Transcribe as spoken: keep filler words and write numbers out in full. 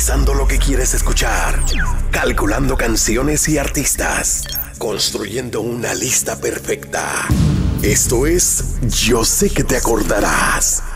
analizando lo que quieres escuchar, calculando canciones y artistas, construyendo una lista perfecta. Esto es Yo sé que te acordarás.